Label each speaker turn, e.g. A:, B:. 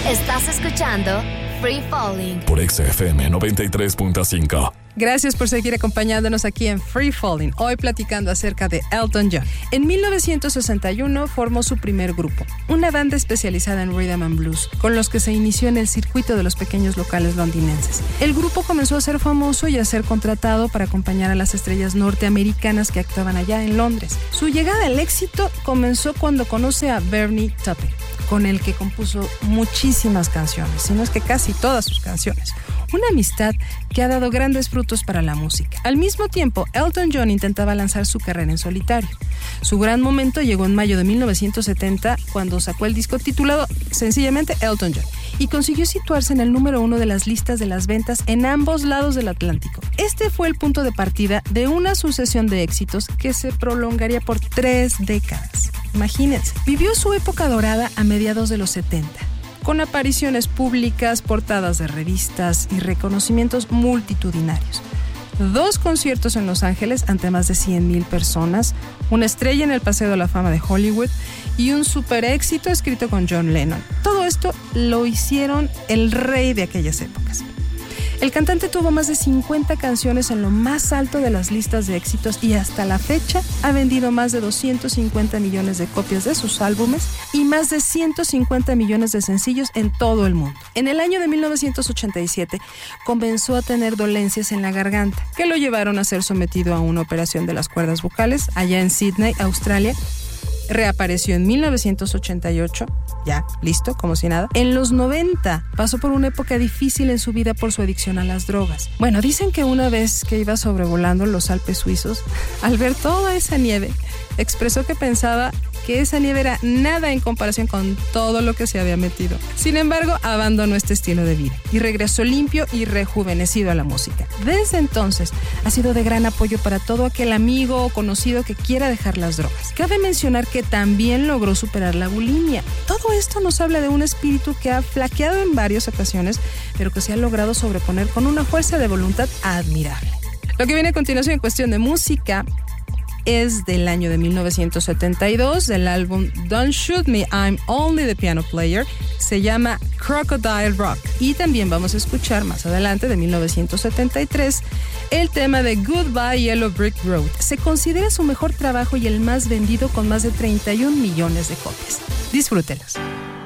A: Estás escuchando Free Falling
B: por XFM 93.5.
C: Gracias por seguir acompañándonos aquí en Free Falling, hoy platicando acerca de Elton John. En 1961 formó su primer grupo, una banda especializada en rhythm and blues, con los que se inició en el circuito de los pequeños locales londinenses. El grupo comenzó a ser famoso y a ser contratado para acompañar a las estrellas norteamericanas que actuaban allá en Londres. Su llegada al éxito comenzó cuando conoce a Bernie Taupin, con el que compuso muchísimas canciones, si no es que casi todas sus canciones. Una amistad que ha dado grandes frutos para la música. Al mismo tiempo, Elton John intentaba lanzar su carrera en solitario. Su gran momento llegó en mayo de 1970, cuando sacó el disco titulado sencillamente Elton John, y consiguió situarse en el número 1 de las listas de las ventas en ambos lados del Atlántico. Este fue el punto de partida de una sucesión de éxitos que se prolongaría por 3 décadas. Imagínense. Vivió su época dorada a mediados de los 70. Con apariciones públicas, portadas de revistas y reconocimientos multitudinarios. 2 conciertos en Los Ángeles ante más de 100,000 personas, una estrella en el Paseo de la Fama de Hollywood y un super éxito escrito con John Lennon. Todo esto lo hicieron el rey de aquellas épocas. El cantante tuvo más de 50 canciones en lo más alto de las listas de éxitos y hasta la fecha ha vendido más de 250 millones de copias de sus álbumes y más de 150 millones de sencillos en todo el mundo. En el año de 1987 comenzó a tener dolencias en la garganta, que lo llevaron a ser sometido a una operación de las cuerdas vocales allá en Sydney, Australia. Reapareció en 1988, ya, listo, como si nada. En los 90 pasó por una época difícil en su vida por su adicción a las drogas. Bueno, dicen que una vez que iba sobrevolando los Alpes suizos, al ver toda esa nieve, expresó que pensaba que esa nieve era nada en comparación con todo lo que se había metido. Sin embargo, abandonó este estilo de vida y regresó limpio y rejuvenecido a la música. Desde entonces, ha sido de gran apoyo para todo aquel amigo o conocido que quiera dejar las drogas. Cabe mencionar que también logró superar la bulimia. Todo esto nos habla de un espíritu que ha flaqueado en varias ocasiones, pero que se ha logrado sobreponer con una fuerza de voluntad admirable. Lo que viene a continuación en cuestión de música es del año de 1972, del álbum Don't Shoot Me, I'm Only the Piano Player. Se llama Crocodile Rock. Y también vamos a escuchar más adelante, de 1973, el tema de Goodbye Yellow Brick Road. Se considera su mejor trabajo y el más vendido, con más de 31 millones de copias. Disfrútenlos.